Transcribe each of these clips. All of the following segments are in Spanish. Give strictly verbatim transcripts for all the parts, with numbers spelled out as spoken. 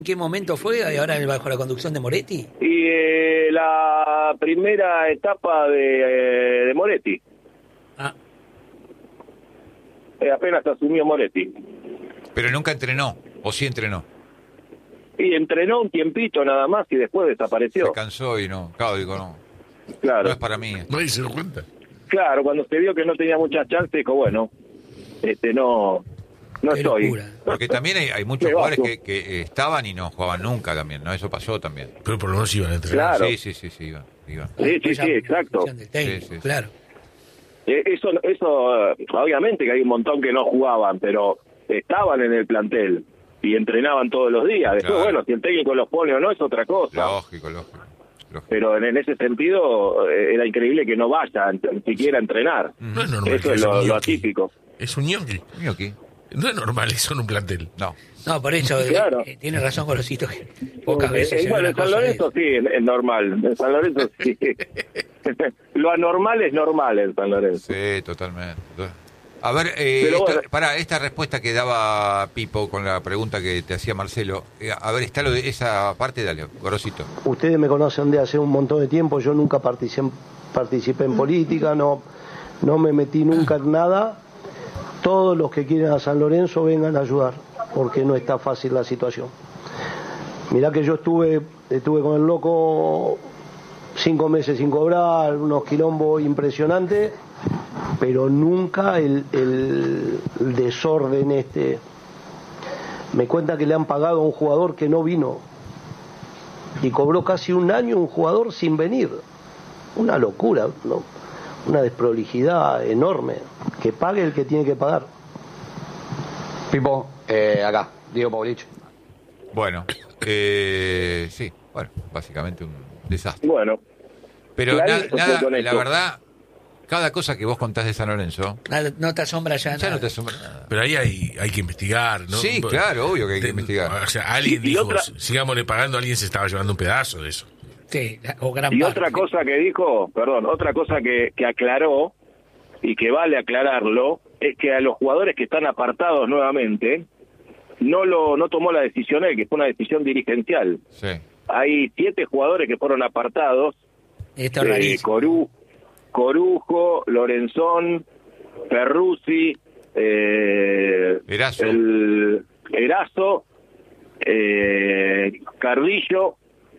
¿En qué momento fue ahora bajo la conducción de Moretti? Y eh, la primera etapa de, eh, de Moretti. Ah. Eh, apenas asumió Moretti. Pero nunca entrenó, o sí entrenó. Y entrenó un tiempito nada más y después desapareció. Se cansó y no, claro, digo, no. Claro. No es para mí. Nadie se dio cuenta. Claro, cuando se vio que no tenía muchas chances, dijo, bueno, este no, no Qué estoy. locura. Porque también hay, hay muchos Me jugadores bajo. que, que estaban y no jugaban nunca también, ¿no? Eso pasó también. Pero por lo menos iban a entrenar. Claro. Sí, sí, sí, sí, iban. iban. Sí, sí, Esa sí, exacto. función del técnico, Sí, sí, sí. claro. Eh, Eso, eso, eh, obviamente que hay un montón que no jugaban, pero estaban en el plantel y entrenaban todos los días. Después, Claro. bueno, si el técnico los pone o no es otra cosa. Lógico, lógico. lógico. Pero en, en ese sentido eh, era increíble que no vaya ni siquiera a entrenar. No es normal. Eso que es haya lo, un lo ñoqui. atípico. Es un ñoqui. Mío aquí. No es normal eso en un plantel. No. No, por eso, Claro. eh, tiene razón Gorosito, que pocas veces Eh, se ve bueno, una en San cosa de Lorenzo eso. sí, es, es normal. En San Lorenzo sí. Lo anormal es normal en San Lorenzo. Sí, totalmente. A ver, eh, Pero esto- bueno. para esta respuesta que daba Pipo con la pregunta que te hacía Marcelo, eh, a ver, está lo de esa parte, dale, Gorosito. Ustedes me conocen de hace un montón de tiempo, yo nunca participé, participé en política, no, no me metí nunca en nada. Todos los que quieren a San Lorenzo vengan a ayudar, porque no está fácil la situación. Mirá que yo estuve, estuve con el loco cinco meses sin cobrar, unos quilombos impresionantes, pero nunca el, el, el desorden este. Me cuenta que le han pagado a un jugador que no vino y cobró casi un año un jugador sin venir. Una locura, ¿no? Una desprolijidad enorme. Que pague el que tiene que pagar. Pipo, eh, acá, Diego Paulich. Bueno, eh, sí, bueno, básicamente un desastre. Bueno, Pero na- clarito nada, fue con la esto. verdad, cada cosa que vos contás de San Lorenzo, Nada, no te asombra ya, ya nada. no te asombra nada. Pero ahí hay, hay que investigar, ¿no? Sí, claro, obvio que hay que Te- investigar. O sea, alguien Y- y dijo, otra- sigámosle pagando, alguien se estaba llevando un pedazo de eso. Sí, o gran y parte. otra cosa que dijo, perdón, otra cosa que, que aclaró y que vale aclararlo, es que a los jugadores que están apartados nuevamente, no lo no tomó la decisión él, que fue una decisión dirigencial. Sí. Hay siete jugadores que fueron apartados, Esto es eh, rarísimo. Coru, Corujo, Lorenzón, Perruzzi, eh, Erazo. el Erazo, eh, Cardillo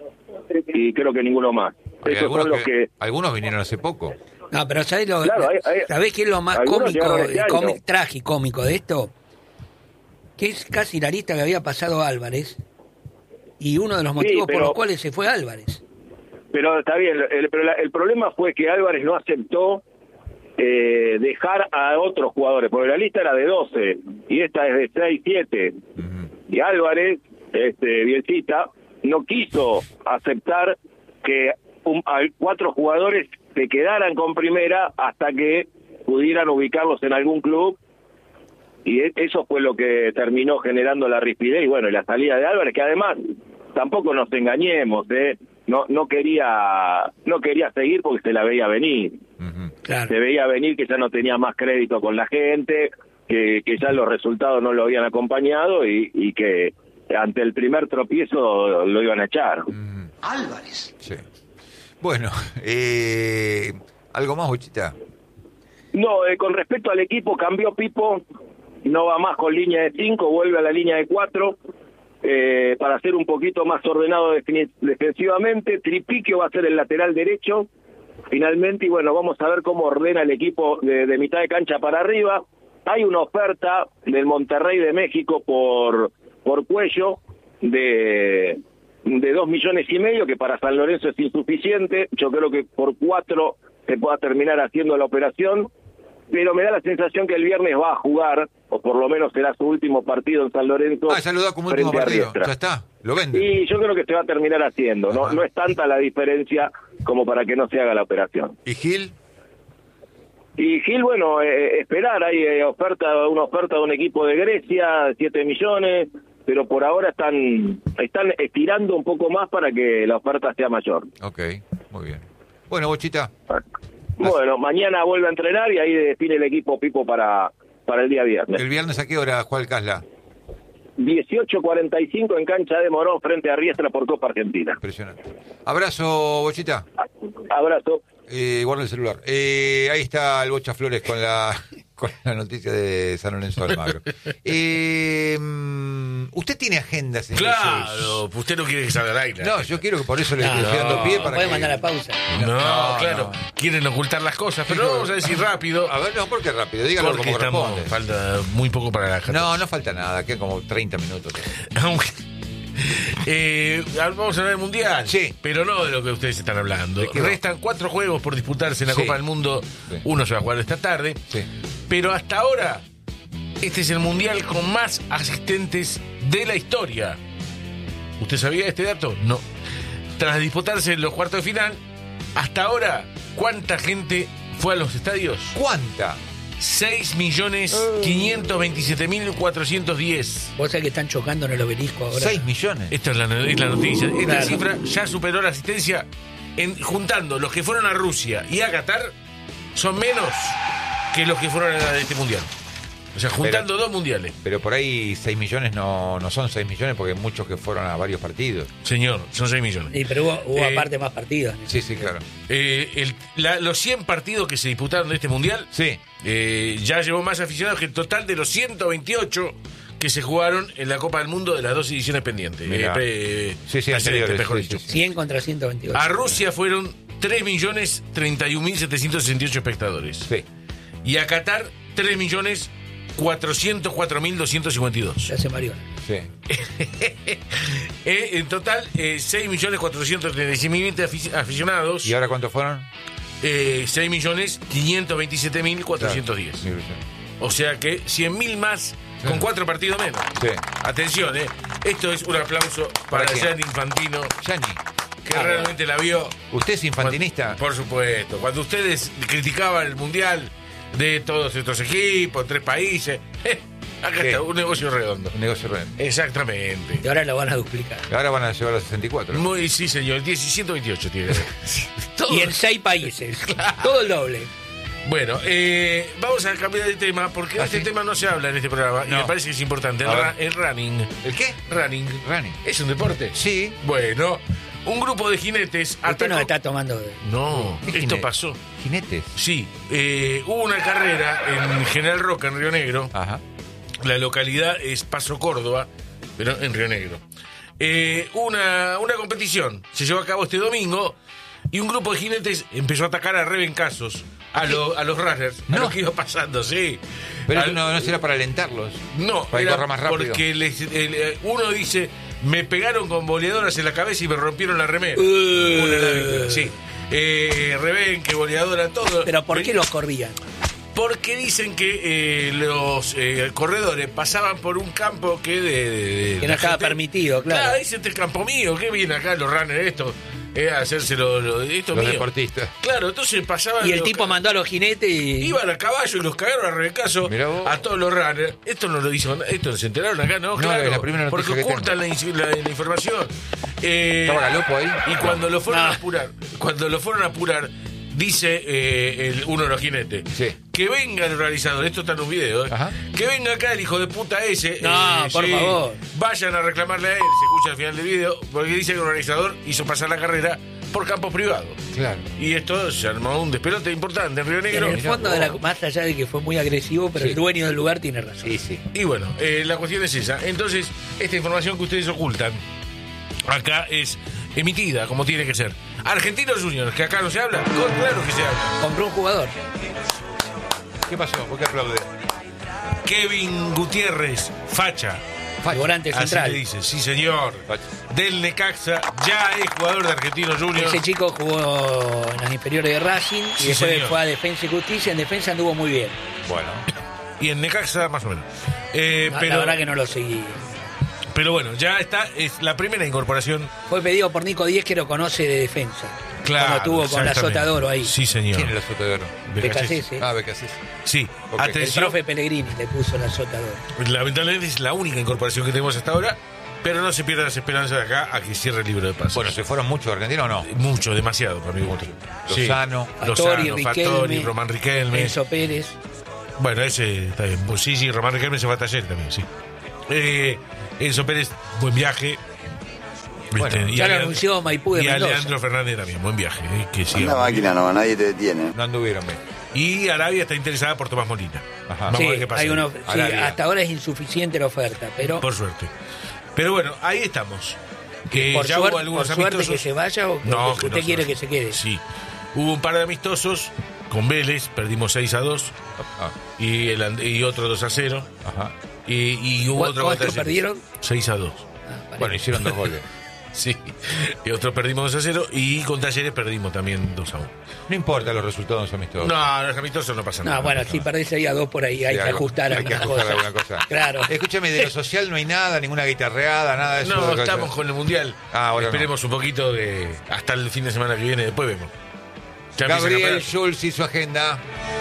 y creo que ninguno más. Hay Esos algunos, son los que, que... algunos vinieron hace poco. No, pero ¿sabés, lo, Claro, hay- hay- ¿sabés qué es lo más algunos cómico, llegaron este año. cómic, tragicómico de esto? Que es casi la lista que había pasado Álvarez y uno de los motivos pero- por los cuales se fue Álvarez. Pero está bien, el, pero la- el problema fue que Álvarez no aceptó eh, dejar a otros jugadores, porque la lista era de doce y esta es de seis, siete. Ujú. Y Álvarez, este Bielcita, no quiso aceptar que un- a- cuatro jugadores se quedaran con primera hasta que pudieran ubicarlos en algún club, y e- eso fue lo que terminó generando la rispidez y bueno, y la salida de Álvarez, que además tampoco nos engañemos, ¿eh? no no quería no quería seguir porque se la veía venir. Ujú. Claro. Se veía venir que ya no tenía más crédito con la gente, que, que ya los resultados no lo habían acompañado y, y que ante el primer tropiezo lo iban a echar. Ujú. Álvarez. Sí. Bueno, eh, ¿algo más, Bochita? No, eh, con respecto al equipo, cambió Pipo, no va más con línea de cinco, vuelve a la línea de cuatro, eh, para ser un poquito más ordenado defini- defensivamente. Tripiquio va a ser el lateral derecho, finalmente, y bueno, vamos a ver cómo ordena el equipo de, de mitad de cancha para arriba. Hay una oferta del Monterrey de México por, por Cuello de, de dos millones y medio, que para San Lorenzo es insuficiente. Yo creo que por cuatro se pueda terminar haciendo la operación, pero me da la sensación que el viernes va a jugar, o por lo menos será su último partido en San Lorenzo. Ah, ya lo da como último frente a partido. Riestra. Ya está, lo vende. Y yo creo que se va a terminar haciendo, no Ajá. no es tanta la diferencia como para que no se haga la operación. ¿Y Gil? Y Gil, bueno, eh, esperar, hay eh, oferta, una oferta de un equipo de Grecia, siete millones, pero por ahora están están estirando un poco más para que la oferta sea mayor. Ok, muy bien. Bueno, Bochita, Bueno, mañana vuelve a entrenar y ahí define el equipo Pipo para, para el día viernes. ¿el viernes a qué hora juega el Casla? dieciocho cuarenta y cinco en cancha de Morón frente a Riestra por Copa Argentina. Impresionante. Abrazo, Bochita. Abrazo. Eh, guarda el celular. Eh, ahí está el Bocha Flores con la con la noticia de San Lorenzo de Almagro. Eh, ¿Usted tiene agendas en Claro, esos? usted no quiere que salga al aire. No, yo quiero que por eso le No, estoy dando pie para puede que... mandar a pausa. No, No, claro. no. Quieren ocultar las cosas, pero Digo, vamos a decir rápido. A ver, no, porque rápido, dígalo Porque como estamos, corresponde. falta muy poco para la catorce. No, no falta nada, quedan como treinta minutos. Aunque- Eh, vamos a hablar del Mundial, Sí. pero no de lo que ustedes están hablando. ¿De qué va? Restan cuatro juegos por disputarse en la Sí. Copa del Mundo. Sí. Uno se va a jugar esta tarde. Sí. Pero hasta ahora, este es el Mundial con más asistentes de la historia. ¿Usted sabía este dato? No. Tras disputarse los cuartos de final, hasta ahora, ¿cuánta gente fue a los estadios? ¿Cuánta? seis millones quinientos veintisiete mil cuatrocientos diez. Vos sabés que están chocando en el obelisco ahora. seis millones. Esta es la, es la noticia. Esta Claro. cifra ya superó la asistencia. En, juntando los que fueron a Rusia y a Qatar, son menos que los que fueron a este mundial. O sea, juntando Pero- dos mundiales. Pero por ahí seis millones no, no son seis millones porque hay muchos que fueron a varios partidos. Señor, son seis millones. Sí, pero hubo, hubo Eh, aparte más partidos. Sí, sí, claro. Eh, el- la- los cien partidos que se disputaron de este mundial, Sí. eh, ya llevó más aficionados que el total de los ciento veintiocho que se jugaron en la Copa del Mundo de las dos ediciones pendientes. Mirá. Eh, pre- Sí, sí, precedentes, anteriores, mejor sí, dicho. sí, sí. cien contra ciento veintiocho. A Rusia fueron tres millones treinta y un mil setecientos sesenta y ocho espectadores. Sí. Y a Qatar, tres millones cuatrocientos cuatro mil doscientos cincuenta y dos. Ya se mareó. Sí. Eh, en total, eh, seis millones cuatrocientos treinta y seis mil aficionados. ¿Y ahora cuántos fueron? Eh, seis millones quinientos veintisiete mil cuatrocientos diez. Claro. Sí, O sea que cien mil más con cuatro partidos menos. sí. Atención, eh. Esto es un aplauso para ¿Para quién? Gianni Infantino, Gianni, que Ah, realmente la vio. ¿usted es infantinista? Por supuesto. Cuando ustedes criticaban el mundial de todos estos equipos, tres países, eh, acá ¿Qué? está un negocio redondo. Un negocio real. Exactamente. Y ahora lo van a duplicar. Ahora van a llevar a sesenta y cuatro. Muy, sí, señor. ciento veintiocho tiene. Todo. Y en seis países. Todo el doble. Bueno, eh, vamos a cambiar de tema porque de ¿Ah, este sí? tema no se habla en este programa y No. me parece que es importante. El, A ra- ver. el running. ¿El qué? Running. Running. ¿Es un deporte? Sí. Bueno, un grupo de jinetes Usted atacó... nos está tomando. de- No, ¿Qué esto jinete? pasó. Jinetes. Sí, eh, hubo una carrera en General Roca, en Río Negro. Ajá. La localidad es Paso Córdoba, pero en Río Negro. Eh, una, una competición se llevó a cabo este domingo y un grupo de jinetes empezó a atacar a rebencazos a, lo- a los runners, a No. lo que iba pasando, sí. Pero Al- eso no, no será para alentarlos. no, para que era corra más rápido. porque les- el- eh, uno dice, me pegaron con boleadoras en la cabeza y me rompieron la remera. Uh. Una de las víctimas, sí. Eh, rebenque, boleadora, todo. Pero ¿por Ven- qué los corrían? Porque dicen que eh, los eh, corredores pasaban por un campo que de, de- de Que no la estaba gente- permitido, claro. Claro, dice, este es campo mío, ¿qué viene acá los runners esto? Eh, a hacerse lo, lo- esto es Los mío. deportistas. Claro, entonces pasaban... Y el los tipo ca- mandó a los jinetes y. Iban a caballo y los cagaron a rebecazo Mirá vos. a todos los runners. Esto no lo hizo, esto se enteraron acá, ¿no? No, claro, es la primera noticia porque que ocultan la, in- la- la información. Eh, ¿Estaba Galopo ahí? Y cuando lo fueron No. a apurar, cuando lo fueron a apurar, dice eh, el, uno de los jinetes, Sí. que venga el organizador, esto está en un video, eh, Ajá. que venga acá el hijo de puta ese. No, eh, por favor. Vayan a reclamarle a él, se escucha al final del video, porque dice que el organizador hizo pasar la carrera por campos privados. Claro. Y esto se armó un despelote importante en Río En Negro. el fondo, de la, más allá de que fue muy agresivo, pero Sí. el dueño del lugar tiene razón. Sí, sí. Y bueno, eh, la cuestión es esa. Entonces, esta información que ustedes ocultan acá es emitida como tiene que ser. Argentinos Juniors, que acá no se habla, con- claro que se habla. Compró un jugador. ¿Qué pasó? ¿Por qué aplaude? Kevin Gutiérrez, facha. Volante Así central. le dice, sí señor. Facha. Del Necaxa, ya es jugador de Argentinos Juniors. Ese chico jugó en las inferiores de Racing y Sí, después señor. fue a Defensa y Justicia. En Defensa anduvo muy bien. Bueno. Y en Necaxa, más o menos. Eh, La- pero, La verdad que no lo seguí. pero bueno, ya está, es la primera incorporación. Fue pedido por Nico Díez, que lo conoce de Defensa. Claro. Cuando estuvo con la exactamente. Sota de Oro ahí. Sí, señor. ¿Quién es la sota de oro? Becasese. Ah, Becasés. Sí, Ok. El atención. profe Pellegrini le puso la Sota de Oro. Lamentablemente es la única incorporación que tenemos hasta ahora, pero no se pierdan las esperanzas de acá a que cierre el libro de pases. Bueno, ¿se fueron muchos argentinos o no? Mucho, demasiado para mi gusto. Lozano. Sí. Fattori, Lozano, Riquelme, Fattori, Román Riquelme. Enzo Pérez. Bueno, ese está bien. Pues sí, sí, Román Riquelme se va a taller también, sí. Eh, Enzo Pérez, buen viaje. Bueno, Este, ya lo Ale- anunció Maipú de Y a Mendoza. Leandro Fernández también, buen viaje. eh, que siga Anda muy máquina bien. no, nadie te detiene. No anduvieron bien. Y Arabia está interesada por Tomás Molina. Ajá. Vamos Sí, a ver qué pasa. hay uno, sí, Arabia. hasta ahora es insuficiente la oferta, pero Por suerte. Pero bueno, ahí estamos. Que por, ya suerte, hubo algunos por suerte amistosos. que se vaya o que No, usted que no quiere se que vaya. se quede. Sí. Hubo un par de amistosos con Vélez, perdimos seis a dos. Ah, Y, el, and- y otro dos a cero. ajá. Y, y hubo ¿Cu- otro cuánto contra perdieron? seis a dos. Ah, parece. Bueno, hicieron dos goles. Sí. Y otro perdimos dos a cero. Y con Talleres perdimos también dos a uno. No importa los resultados amistosos. No, los amistosos no pasan No, nada. bueno, si perdés ahí a dos por ahí, hay Sí, que algo- ajustar hay que algunas ajustar cosas. alguna cosa. Claro. Escúchame, de lo social no hay nada, ninguna guitarreada, nada de eso. No, de- estamos con el Mundial. Ah, bueno, Esperemos un poquito de hasta el fin de semana que viene, después vemos. Ya empiezan a Gabriel parar. Schulz y su agenda.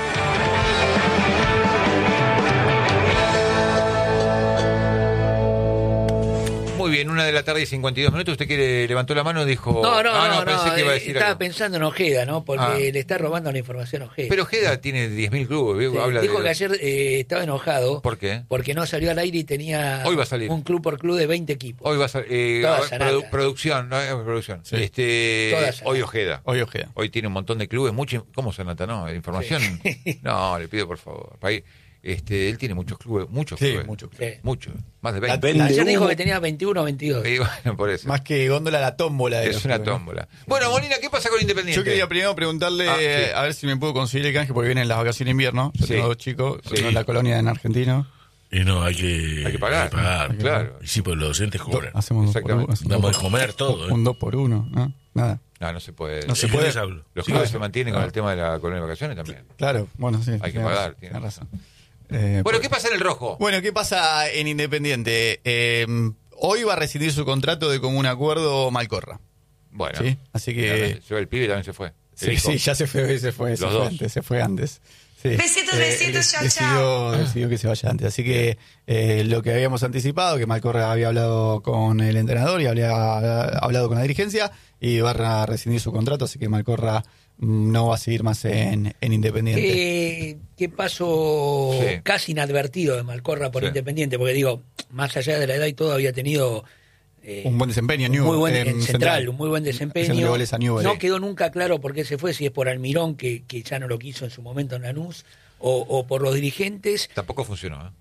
Muy bien, una de la tarde y cincuenta y dos minutos. ¿Usted quiere levantó la mano y dijo? No, no, ah, no, pensé no, que iba a eh, decir estaba algo. pensando en Ojeda, ¿no? Porque Ah. le está robando la información a Ojeda. Pero Ojeda tiene diez mil clubes, ¿vio? Sí, habla dijo de... que ayer eh, estaba enojado. ¿Por qué? Porque no salió al aire y tenía Hoy va a salir. un club por club de veinte equipos. Hoy va a ser eh, Toda a ver, Sanata. produ- producción, no, eh, producción. Sí. Este, Toda Sanata. hoy Ojeda. Hoy Ojeda. Hoy tiene un montón de clubes, mucho, ¿cómo se nota, no? La información. Sí. No, le pido por favor. Ahí, Este, él tiene muchos clubes, muchos Sí, clubes. muchos Sí. Muchos, más de La veinte. vende Ayer dijo humo. que tenía veintiuno o veintidós. Y bueno, por eso. Más que góndola, la tómbola. De Es los una clubes, ¿no? tómbola. Bueno, Molina, ¿qué pasa con Independiente? Yo quería primero preguntarle Ah, sí. eh, a ver si me puedo conseguir el canje porque vienen las vacaciones de invierno. Yo Sí. tengo dos chicos, Sí. uno en la colonia en Argentino. Y no, hay que, Hay que pagar. pagar. Claro. Y sí, pues los docentes cobran. Hacemos dos por Exactamente. uno. hacemos Damos dos de por- comer todo, ¿eh? Un dos por uno, ¿no? Nada. No, no se puede. No se ¿De qué puede. les hablo? Los Sí, clubes sí. se mantienen con Ah. el tema de la colonia de vacaciones también. Claro, bueno, sí. Hay que tenés pagar, razón, tiene tenés razón. Eh, Bueno, pues- ¿qué pasa en el rojo? Bueno, ¿qué pasa en Independiente? Eh, hoy va a rescindir su contrato de común acuerdo Malcorra. Bueno, Sí, así que- Yo, el pibe también se fue. Sí, El hijo. sí, ya se fue, se fue, se Los fue dos. antes, se fue antes. Sí. Besitos, besitos, chao, decidió, chao. decidió que se vaya antes. Así que eh, lo que habíamos anticipado, que Malcorra había hablado con el entrenador y había hablado con la dirigencia y va a rescindir su contrato, así que Malcorra mm, no va a seguir más en, en Independiente. ¿Qué, qué paso Sí. casi inadvertido de Malcorra por Sí. Independiente? Porque digo, más allá de la edad y todo, había tenido eh, Un buen desempeño en un muy buen, en en central, un muy buen Haciéndole desempeño. goles a Newell. No Sí. quedó nunca claro por qué se fue, si es por Almirón, que, que ya no lo quiso en su momento en Lanús, o, o por los dirigentes. Tampoco funcionó, ¿eh?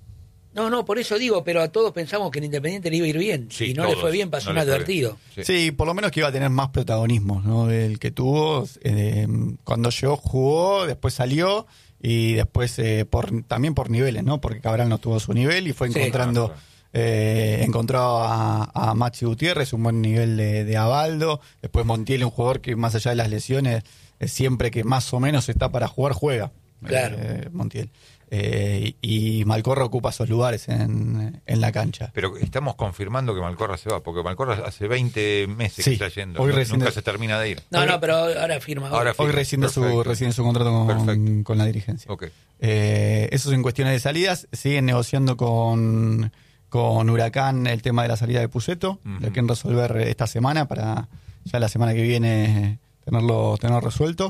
No, no, por eso digo, pero a todos pensamos que en Independiente le iba a ir bien. Sí, y no le todos. fue bien, pasó No le fue inadvertido. bien. Sí. Sí, por lo menos que iba a tener más protagonismo, ¿no? El que tuvo, eh, cuando llegó jugó, después salió y después eh, por también por niveles, ¿no? Porque Cabral no tuvo su nivel y fue Sí. encontrando, Claro, eh, encontró a, a Maxi Gutiérrez, un buen nivel de, de Abaldo, después Montiel, un jugador que más allá de las lesiones, eh, siempre que más o menos está para jugar, juega. Claro. eh, Montiel. Eh, y, y Malcorra ocupa esos lugares en, en la cancha. Pero estamos confirmando que Malcorra se va, porque Malcorra hace veinte meses Sí, que está yendo. hoy No- recién nunca de- se termina de ir. No, no, pero ahora firma. Ahora Hoy rescinde su, Perfecto. rescinde su contrato con, Perfecto. con la dirigencia. Ok. Eh, eso es en cuestiones de salidas. Siguen negociando con, con Huracán el tema de la salida de Puceto. Ujú. Lo quieren resolver esta semana para ya la semana que viene tenerlo, tenerlo resuelto.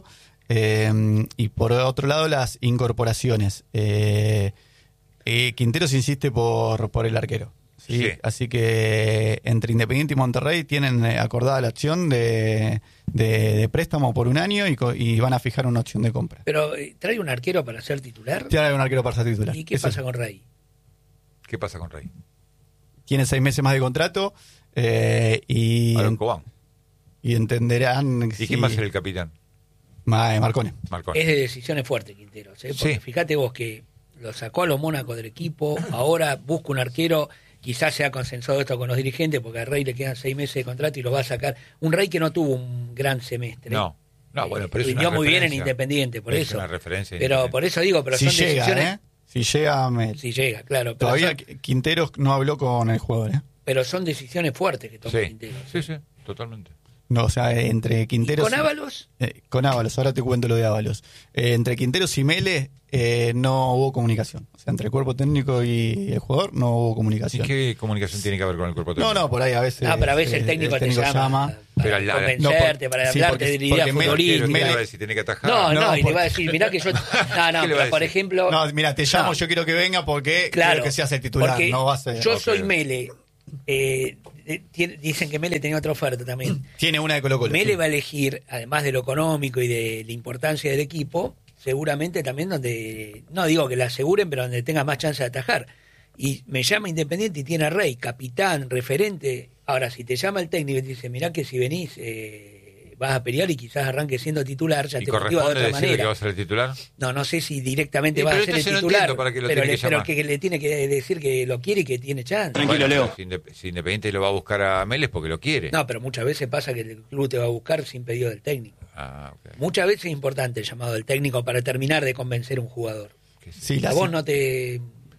Eh, y por otro lado, las incorporaciones. Eh, eh, Quinteros insiste por, por el arquero. ¿sí? Sí. Así que entre Independiente y Monterrey tienen eh, acordada la opción de, de, de préstamo por un año y, co- y van a fijar una opción de compra. Pero eh, trae un arquero para ser titular. Tiene un arquero para ser titular. ¿Y qué Eso pasa es. con Rey? ¿Qué pasa con Rey? Tiene seis meses más de contrato eh, y, Aaron Cobán. y entenderán. ¿Y quién va a ser el capitán? Marcone. Marconi. Es de decisiones fuertes, Quinteros. ¿eh? Porque Sí. fíjate vos que lo sacó a los Mónacos del equipo, ahora busca un arquero, quizás se ha consensuado esto con los dirigentes, porque a Rey le quedan seis meses de contrato y lo va a sacar. Un Rey que no tuvo un gran semestre. No. No, bueno, pero es rindió una muy bien en referencia. Independiente, por Es eso. una referencia. Pero Independiente. por eso digo, pero Si son llega, decisiones. ¿eh? Si llega, me- Si llega, claro. Pero, todavía son, Quinteros no habló con el jugador, ¿eh? pero son decisiones fuertes que toma Sí. Quinteros. sí, sí, totalmente. No, o sea, entre Quinteros... ¿Y con Ábalos? Eh, con Ábalos, ahora te cuento lo de Ábalos. Eh, entre Quinteros y Mele eh, no hubo comunicación. O sea, entre el cuerpo técnico y el jugador no hubo ¿Y comunicación. qué comunicación tiene que haber con el cuerpo técnico? No, no, por ahí a veces... Ah, pero a veces eh, el técnico, te llama, para Pero al- convencerte, no, por- para sí, hablarte porque- de idea porque Mele- futbolística. ¿Qué le va a Mele- decir? ¿Tiene que atajar? No, no, No, y por- le va a decir, mirá que yo... No, no, ¿Qué le va a pero por decir? ejemplo... No, mira, te llamo, No. yo quiero que venga porque Claro, quiero que seas el titular, porque no va a ser... yo Ok. soy Mele. Eh, eh, tiene- dicen que Mele tenía otra oferta también. Tiene una de Colo Colo. Mele sí. va a elegir, además de lo económico y de la importancia del equipo, seguramente también donde, no digo que la aseguren, pero donde tenga más chance de atajar. Y me llama Independiente y tiene a Rey, capitán, referente. Ahora, si te llama el técnico y te dice, mirá que si venís eh, vas a pelear y quizás arranque siendo titular, ya ¿Y te motiva de corresponde otra decirle manera. que va a ser el titular? No, no sé si directamente Sí, va a pero ser el entonces no titular, entiendo para qué lo pero, tiene le, que pero llamar. que le tiene que decir que lo quiere y que tiene chance. Tranquilo, Leo. Si, Indep- si Independiente lo va a buscar a Mélez porque lo quiere. No, pero muchas veces pasa que el club te va a buscar sin pedido del técnico. Ah, ok. Muchas veces es importante el llamado del técnico para terminar de convencer a un jugador. Sí, A la- vos no te...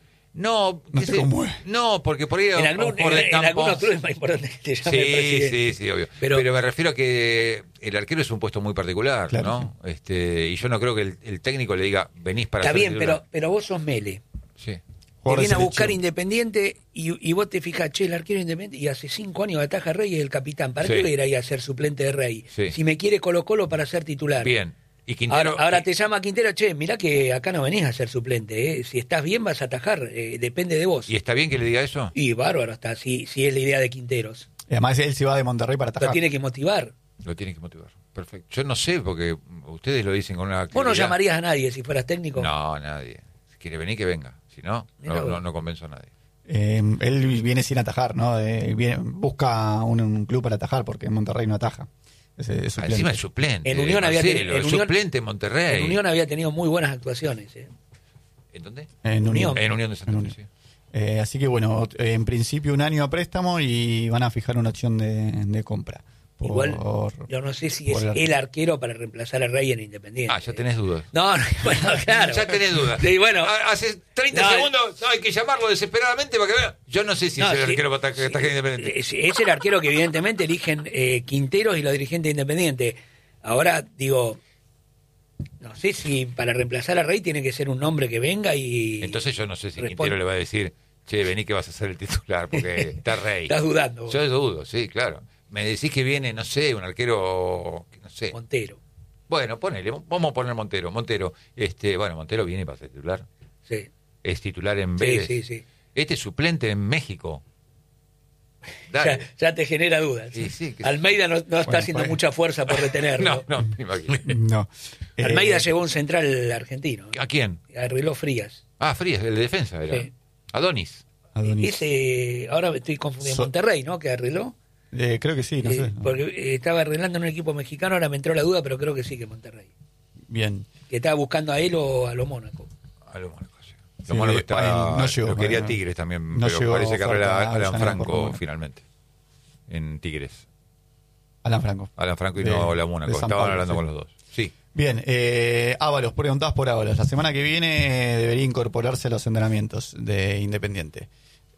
No, No que te se- conmueve. no, porque por ahí En, a- algún- por en- de en campo- algunos clubes es más importante que te llame el Sí, presidente. sí, sí, obvio. Pero, Pero- me refiero a que el arquero es un puesto muy particular, Claro, ¿no? Este, y yo no creo que el, el técnico le diga, venís para Está ser bien, titular". pero, pero vos sos Mele. Sí. Te Jugador de viene a buscar selección. Independiente y, y vos te fijas, che, el arquero Independiente, y hace cinco años ataja a Rey y es el capitán. ¿Para Sí. qué voy a ir ahí a ser suplente de Rey? Sí. Si me quiere Colo Colo para ser titular. Bien. Y Quintero... Ahora, ahora te llama Quintero, che, mirá que acá no venís a ser suplente, ¿eh? Si estás bien vas a atajar, eh, depende de vos. ¿Y está bien que le diga eso? Y bárbaro está, si, si es la idea de Quinteros. Y además él se va de Monterrey para atajar. Lo tiene que motivar. Lo tiene que motivar. Perfecto. Yo no sé, porque ustedes lo dicen con una... Vos no claridad. llamarías a nadie si fueras técnico. No, nadie. Si quiere venir, que venga. Si no, Mirá no, vos. no, no convenzo a nadie. Eh, él viene sin atajar, ¿no? Eh, viene- busca un, un club para atajar porque en Monterrey no ataja. Es, es Ah, suplente. encima es suplente. En Unión había Marcelo, tenido- en es Unión- suplente en Monterrey. En Unión había tenido muy buenas actuaciones. ¿eh? ¿En dónde? En Unión. En Unión de Santa En Fe, Unión. sí. Eh, así que bueno, eh, en principio un año a préstamo y van a fijar una opción de, de compra. Por- Igual, yo no sé si por es el- el arquero para reemplazar a Rey en Independiente. Ah, ya tenés dudas. No, no, bueno, claro. Ya tenés dudas. Sí, bueno, Ah, hace treinta No, segundos no, hay que llamarlo desesperadamente para que vea. Yo no sé si no, es el sí, arquero para que está sí, Independiente. Es, es el arquero que evidentemente eligen eh, Quinteros y los dirigentes independientes. Ahora, digo, no sé si para reemplazar a Rey tiene que ser un nombre que venga y... Entonces yo no sé si responde. Quintero le va a decir, che, vení que vas a ser el titular porque está Rey. Estás dudando vos. Yo dudo, sí, claro. Me decís que viene, no sé, un arquero, que no sé. Montero, Bueno, ponele, vamos a poner Montero. Montero, este, bueno, Montero viene para ser titular. sí. Es titular en Sí, Vélez. sí, sí. Este es suplente en México. Ya, Dale. ya te genera dudas. Sí, sí, que- Almeida no, no está Bueno, haciendo pues. mucha fuerza por retenerlo. No, no, me imagino. No. Eh, Almeida llevó un central argentino. ¿A quién? Arregló Frías. Ah, Frías, el de defensa era. Sí. Adonis. Adonis. Ese, ahora me estoy confundiendo. So- Monterrey, ¿no? Que arregló. Eh, creo que sí, no Eh, sé. Porque eh, estaba arreglando en un equipo mexicano, ahora me entró la duda, pero creo que sí que Monterrey. Bien. Que estaba buscando a él o a lo Mónaco. A lo Mónaco, sí. Lo Sí, Mónaco eh, está, no llegó, lo quería bueno, Tigres también, no pero llegó parece que arregla oferta a Alan allá por Franco Mónaco. finalmente. En Tigres. Alan Franco. Alan Franco y De- no la de Mónaco. San Estaban Pablo, hablando sí. con los dos. Sí. Bien, eh, Ábalos, preguntadas por Ábalos. La semana que viene debería incorporarse a los entrenamientos de Independiente.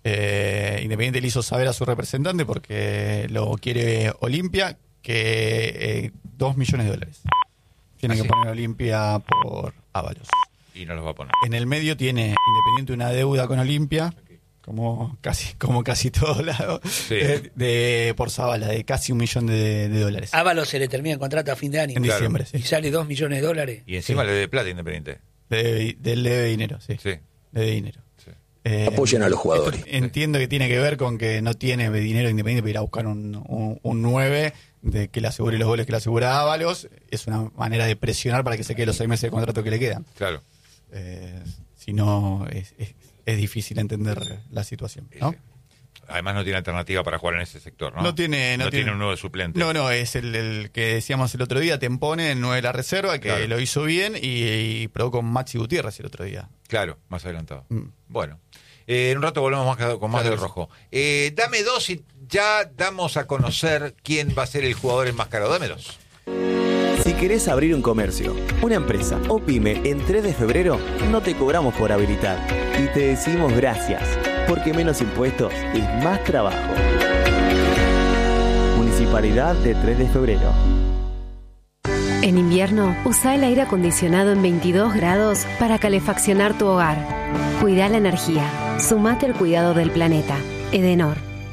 Eh, Independiente le hizo saber a su representante porque lo quiere Olimpia, que eh, dos millones de dólares. Tiene ¿Ah, que sí? poner Olimpia por Ábalos. Y no los va a poner. En el medio tiene Independiente una deuda con Olimpia, como casi como casi todos lados, Sí. de, de- por Zabala, de casi un millón de, de dólares. Ábalos se le termina el contrato a fin de año. En Claro. diciembre, sí. Y sale dos millones de dólares. Y encima Sí. le de plata Independiente. De, de- le debe dinero, sí. Sí. Le debe dinero. Sí. Eh, Apoyen a los jugadores. esto entiendo que tiene que ver con que no tiene dinero Independiente para ir a buscar un, un, un nueve de que le asegure los goles que le asegura Ábalos. Es una manera de presionar para que se quede los seis meses de contrato que le quedan. Claro. Eh, si no, es, es, es difícil entender la situación, ¿no? Sí. Además no tiene alternativa para jugar en ese sector, ¿no? No tiene- no tiene, tiene- un nuevo suplente. No, no, es el, el que decíamos el otro día, Tempone, el nueve de la reserva, que Claro. lo hizo bien y, y probó con Maxi Gutiérrez el otro día. Claro, más adelantado. Mm. Bueno, eh, en un rato volvemos más con más Claro del que sí. rojo. Eh, dame dos y ya damos a conocer quién va a ser el jugador enmascarado. Dame dos. Si querés abrir un comercio, una empresa o pyme en tres de febrero, no te cobramos por habilitar y te decimos gracias, porque menos impuestos es más trabajo. Municipalidad Municipalidad de tres de febrero. En invierno, usa el aire acondicionado en veintidós grados para calefaccionar tu hogar. Cuida la energía. Sumate al cuidado del planeta. Edenor.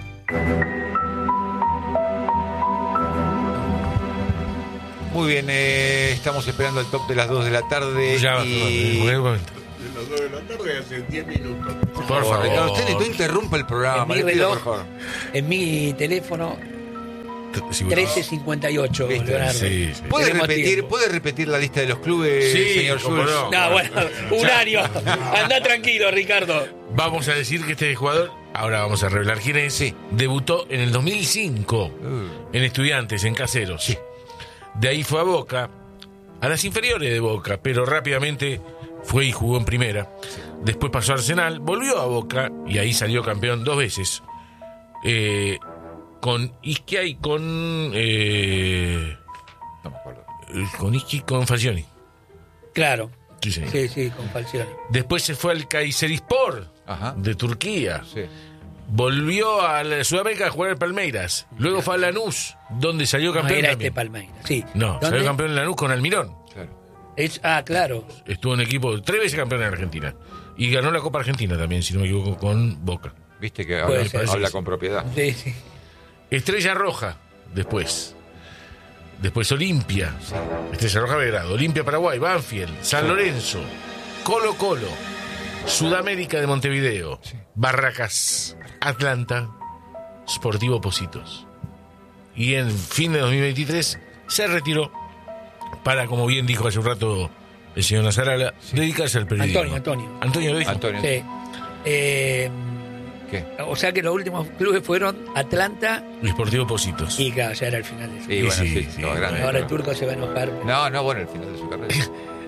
Muy bien, eh, estamos esperando el top de las dos de la tarde. Ya, y... un momento. De las dos de la tarde hace diez minutos. Por favor, Ricardo, usted no interrumpa el programa. En mi le pido, reloj, por favor. en mi teléfono, Sí, trece cincuenta y ocho, ¿Viste? Leonardo. Sí, sí. ¿Puede Tenemos repetir, tiempo. ¿Puede repetir la lista de los clubes, Sí, señor cómo Schultz? no. No, bueno, un Ya. año. Anda tranquilo, Ricardo. Vamos a decir que este jugador, ahora vamos a revelar quién es, Sí. debutó en el dos mil cinco Uh. en Estudiantes, en Caseros. De ahí fue a Boca, a las inferiores de Boca, pero rápidamente fue y jugó en primera. Después pasó a Arsenal, volvió a Boca y ahí salió campeón dos veces. Eh, con Ischia y con... Eh, No me acuerdo. con Ischia y con Falcioni. Claro. Sí, señor. Sí, sí, con Falcioni. Después se fue al Kayserispor Ajá. de Turquía. Sí. Volvió a la Sudamérica a jugar al Palmeiras. Luego fue a Lanús, donde salió No, campeón era también. este Palmeiras. Sí. No, ¿Dónde? salió campeón en Lanús con Almirón. Claro. Es, ah, claro. Estuvo en equipo tres veces campeón en Argentina. Y ganó la Copa Argentina también, si no me equivoco, con Boca. Viste que Puede habla, ser, habla sí, con sí. propiedad. Sí, sí. Estrella Roja, después. Después Olimpia. Estrella Roja Belgrado. Olimpia Paraguay, Banfield, San Lorenzo, Colo Colo, Sudamérica de Montevideo, Barracas, Atlanta, Sportivo Positos. Y en fin de dos mil veintitrés se retiró para, como bien dijo hace un rato el señor Nazarala, dedicarse al periodismo. Antonio, Antonio. Antonio lo dijo. Antonio. Sí. Eh, ¿Qué? o sea que los últimos clubes fueron Atlanta Y Sportivo Positos. y claro, ya era el final de su Y bueno, sí, sí, sí, estaba sí. grande. Ahora el turco se va a enojar. No, no, bueno, el final de su carrera.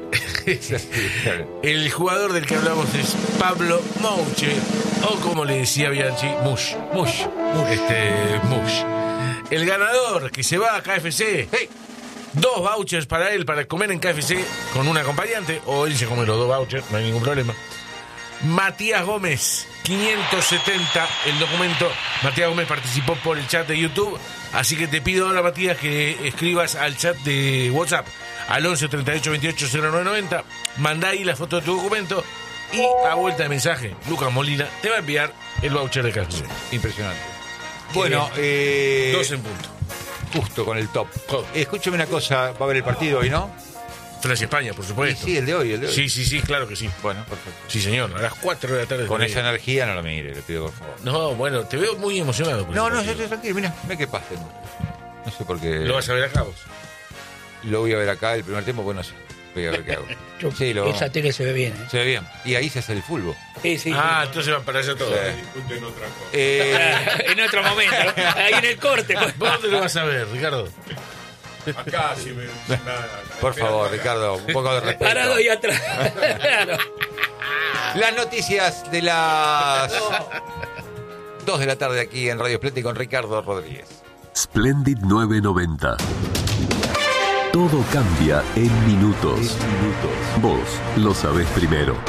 El jugador del que hablamos es Pablo Mouche, o como le decía Bianchi, Mush. Mush. Este, Mush. El ganador que se va a K F C. Hey. Dos vouchers para él para comer en K F C con un acompañante, o él se come los dos vouchers, no hay ningún problema. Matías Gómez, quinientos setenta el documento. Matías Gómez participó por el chat de YouTube, así que te pido ahora, Matías, que escribas al chat de WhatsApp al once treinta y ocho veintiocho cero nueve noventa, mandá ahí la foto de tu documento y a vuelta de mensaje, Lucas Molina te va a enviar el voucher de K F C. Impresionante. Bueno, eh, Dos en punto. justo con el top. Todo. Escúchame una cosa, va a haber el partido hoy, ¿no? Francia España, por Sí, supuesto. sí, el de hoy, el de hoy. Sí, sí, sí, claro que sí. Bueno, perfecto. Sí, señor, a las cuatro de la tarde. Con también. esa energía no lo mire, le pido por favor. No, bueno, te veo muy emocionado. por No, ese no, yo partido. estoy tranquilo, mira, mira qué pasa. No sé por qué. ¿Lo vas a ver acá vos? Lo voy a ver acá el primer tiempo, bueno, no sé. Voy a ver qué hago. Yo- Sí, lo... Esa tele se ve bien. ¿eh? Se ve bien. Y ahí se hace el fútbol. Sí, sí. Ah, entonces van para allá todos. Sí. Discuten otra cosa. Eh, en otro momento, ¿no? Ahí en el corte. pues. ¿Vos dónde lo vas a ver, Ricardo? Acá, si me. nada, por favor, Ricardo, un poco de respeto. Parado ahí atrás. Claro. Las noticias de las dos de la tarde aquí en Radio Splendid con Ricardo Rodríguez. Splendid novecientos noventa. Todo cambia en minutos. Vos lo sabés primero.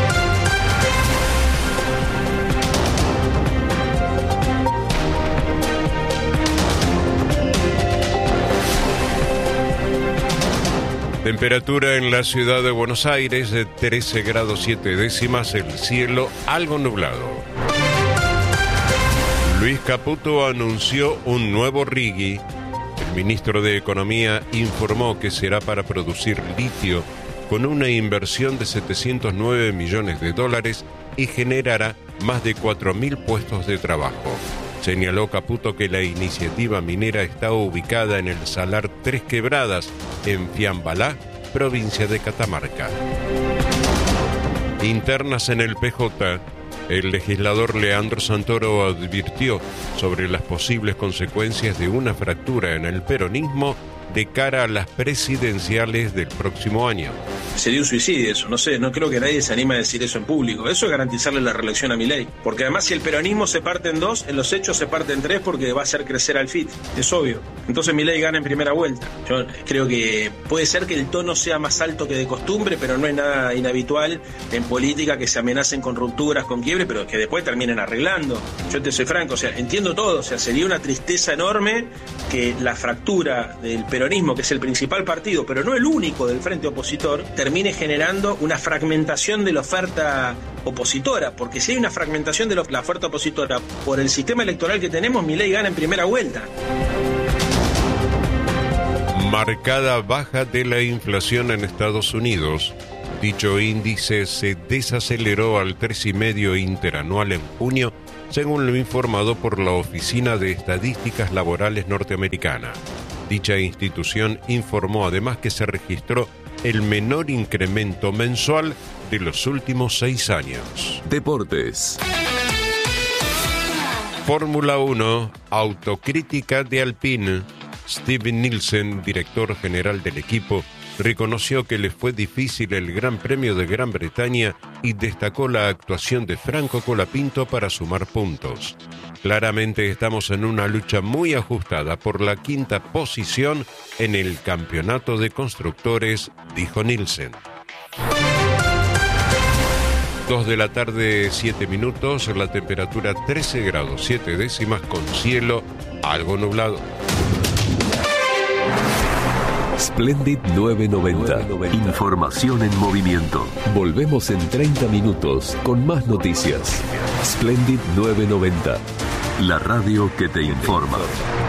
Temperatura en la ciudad de Buenos Aires de trece grados siete décimas, el cielo algo nublado. Luis Caputo anunció un nuevo Rigui. El ministro de Economía informó que será para producir litio con una inversión de setecientos nueve millones de dólares y generará más de cuatro mil puestos de trabajo. Señaló Caputo que la iniciativa minera está ubicada en el Salar Tres Quebradas, en Fiambalá, provincia de Catamarca. Internas en el P J, el legislador Leandro Santoro advirtió sobre las posibles consecuencias de una fractura en el peronismo de cara a las presidenciales del próximo año. Sería un suicidio eso, no sé, no creo que nadie se anime a decir eso en público. Eso es garantizarle la reelección a Milei. Porque además si el peronismo se parte en dos, en los hechos se parte en tres porque va a hacer crecer al F I T, es obvio. Entonces Milei gana en primera vuelta. Yo creo que puede ser que el tono sea más alto que de costumbre, pero no es nada inhabitual en política que se amenacen con rupturas, con quiebre, pero que después terminen arreglando. Yo te soy franco, o sea, entiendo todo, o sea, sería una tristeza enorme que la fractura del peronismo, que es el principal partido, pero no el único del frente opositor, termine generando una fragmentación de la oferta opositora, porque si hay una fragmentación de la oferta opositora por el sistema electoral que tenemos, Milei gana en primera vuelta. Marcada baja de la inflación en Estados Unidos. Dicho índice se desaceleró al tres coma cinco interanual en junio, según lo informado por la Oficina de Estadísticas Laborales norteamericana. Dicha institución informó además que se registró el menor incremento mensual de los últimos seis años. Deportes. Fórmula uno, autocrítica de Alpine. Steven Nielsen, director general del equipo, reconoció que le fue difícil el Gran Premio de Gran Bretaña y destacó la actuación de Franco Colapinto para sumar puntos. Claramente estamos en una lucha muy ajustada por la quinta posición en el campeonato de constructores, dijo Nielsen. Dos de la tarde, siete minutos, la temperatura trece grados siete décimas con cielo algo nublado. Splendid novecientos noventa. Información en movimiento. Volvemos en treinta minutos con más noticias. Splendid novecientos noventa. La radio que te informa.